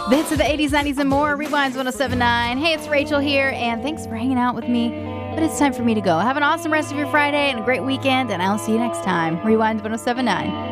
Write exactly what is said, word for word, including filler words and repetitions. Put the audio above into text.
The hits of the eighties, nineties, and more. Rewinds one oh seven point nine. Hey, it's Rachel here, and thanks for hanging out with me. But it's time for me to go. Have an awesome rest of your Friday and a great weekend, and I'll see you next time. Rewind one oh seven point nine.